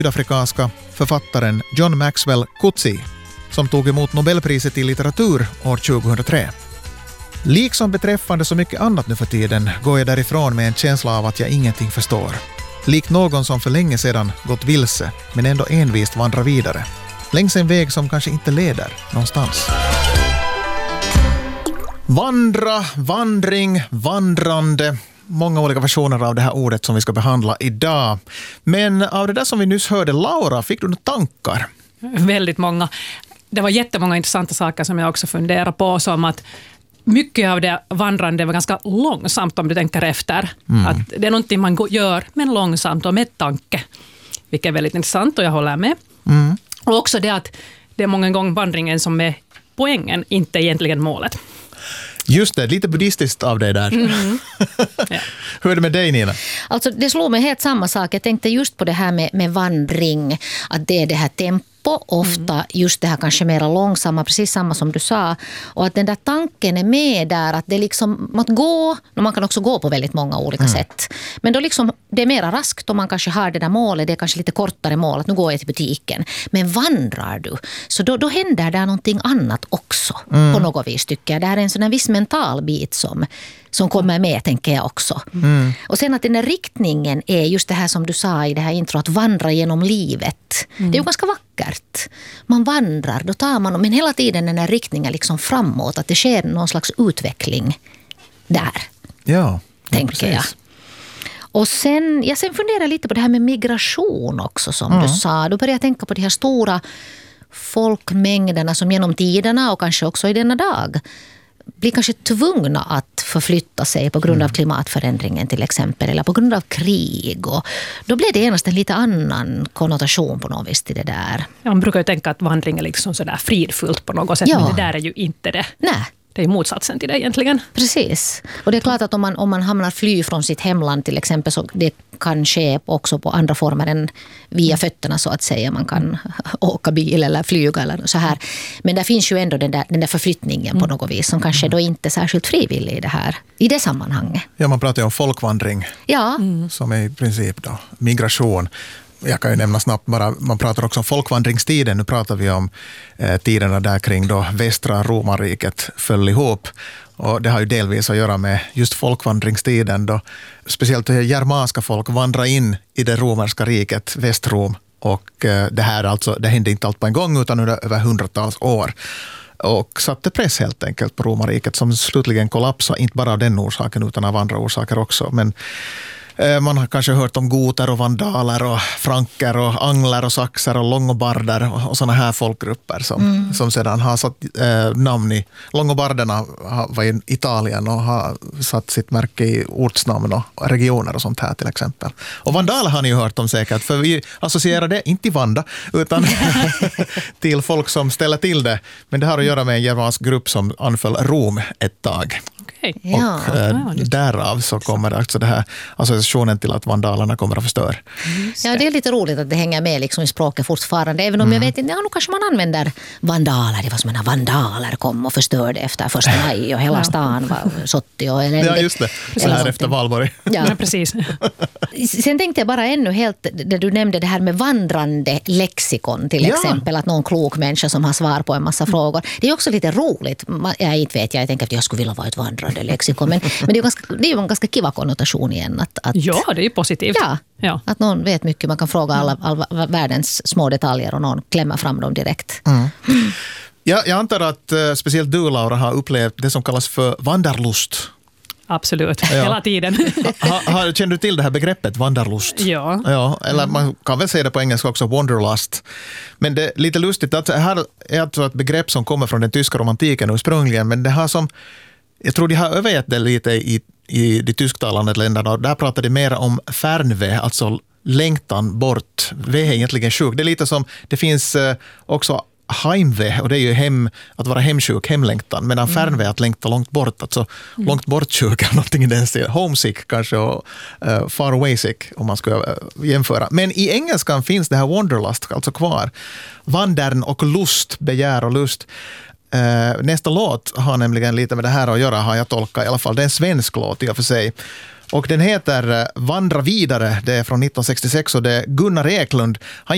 sydafrikanska författaren John Maxwell Coetzee som tog emot Nobelpriset i litteratur år 2003. Liksom beträffande så mycket annat nu för tiden går jag därifrån med en känsla av att jag ingenting förstår. Likt någon som för länge sedan gått vilse men ändå envist vandrar vidare. Längs en väg som kanske inte leder någonstans. Vandra, vandring, vandrande. Många olika versioner av det här ordet som vi ska behandla idag. Men av det där som vi nyss hörde, Laura, fick du några tankar? Väldigt många. Det var jättemånga intressanta saker som jag också funderar på, som att mycket av det vandrande var ganska långsamt om du tänker efter. Att det är någonting man gör, men långsamt och med tanke. Vilket är väldigt intressant och jag håller med. Och också det att det är många gånger vandringen som är poängen, inte egentligen målet. Just det, lite buddhistiskt av det där. Ja. Hur är det med dig, Nina? Alltså det slår mig helt samma sak. Jag tänkte just på det här med vandring, att det är det här tempo, ofta just det här kanske mera långsamma, precis samma som du sa. Och att den där tanken är med där, att det är liksom att gå, och man kan också gå på väldigt många olika sätt. Men då liksom, det är mera raskt om man kanske har det där målet, det är kanske lite kortare mål, att nu går jag till butiken. Men vandrar du, så då händer där någonting annat också på något vis, tycker jag. Det här är en sån här viss mental bit som kommer med, tänker jag också. Och sen att den där riktningen är just det här som du sa i det här intro, att vandra genom livet. Det är ju ganska vackert. Man vandrar, då tar man, men hela tiden den här riktningen liksom framåt, att det sker någon slags utveckling där. Ja, tänker jag. Och sen funderar jag lite på det här med migration också, som du sa. Då börjar jag tänka på de här stora folkmängderna som genom tiderna och kanske också i denna dag blir kanske tvungna att förflytta sig på grund av klimatförändringen till exempel, eller på grund av krig. Och då blir det genast en lite annan konnotation på något vis till det där. Ja, man brukar ju tänka att vandring är liksom sådär fridfullt på något sätt, men det där är ju inte det. Nej. Det är motsatsen till det egentligen. Precis. Och det är klart att om man hamnar fly från sitt hemland till exempel, så det kan ske också på andra former än via fötterna, så att säga. Man kan åka bil eller flyga eller så här. Men det finns ju ändå den där förflyttningen på något vis som kanske då inte är särskilt frivillig i det sammanhanget. Ja, man pratar ju om folkvandring som är i princip då migration. Jag kan ju nämna snabbt bara, man pratar också om folkvandringstiden. Nu pratar vi om tiderna där kring då västra romarriket föll ihop. Och det har ju delvis att göra med just folkvandringstiden då speciellt det germanska folk vandrar in i det romerska riket, Västrom. Och det här alltså, det hände inte allt på en gång utan under över hundratals år. Och satte press helt enkelt på romarriket som slutligen kollapsade, inte bara av den orsaken utan av andra orsaker också. Men man har kanske hört om goter och vandaler och franker och angler och saxer och longobarder och sådana här folkgrupper som sedan har satt namn i. Longobarderna var i Italien och har satt sitt märke i ortsnamn och regioner och sånt här till exempel. Och vandaler har ni ju hört om säkert, för vi associerar det inte till vanda utan till folk som ställer till det. Men det har att göra med en germansk grupp som anföll Rom ett tag. Okay. Och därav så kommer alltså det här associationen till att vandalerna kommer att förstöra. Ja, det är lite roligt att det hänger med liksom i språket fortfarande. Även om jag vet inte, nu kanske man använder vandaler. Det var som när vandaler kom och förstörde efter första maj och hela stan var sottig och eländig. Ja, just det. Så här efter Valborg. Ja, precis. Sen tänkte jag bara ännu helt, när du nämnde det här med vandrande lexikon till exempel, att någon klok människa som har svar på en massa frågor. Det är också lite roligt. Jag tänker att jag skulle vilja vara ett vandrande lexikon, men det är ju en ganska kiva konnotation igen. Att, ja, det är ju positivt. Ja, att någon vet mycket, man kan fråga alla världens små detaljer och någon klämmer fram dem direkt. Ja, jag antar att speciellt du, Laura, har upplevt det som kallas för vandarlust. Absolut, hela tiden. Känner du till det här begreppet, vandarlust? Ja. Eller man kan väl säga det på engelska också, wanderlust. Men det är lite lustigt att här är alltså ett begrepp som kommer från den tyska romantiken ursprungligen, men det har som, jag tror de har övergett det lite i de tysktalande länderna, och där pratar de mer om färnve, alltså längtan bort. Vi är egentligen sjuk. Det är lite som, det finns också heimve, och det är ju att vara hemsjuk, hemlängtan, medan färnve är att längta långt bort, alltså långt bort sjuk eller någonting i den stilen. Homesick kanske och far away sick om man ska jämföra. Men i engelskan finns det här wanderlust alltså kvar. Vandern och lust, begär och lust. Nästa låt har nämligen lite med det här att göra, har jag tolkat i alla fall. Det är en svensk låt i och för sig. Och den heter Vandra vidare, det är från 1966 och det är Gunnar Eklund. Han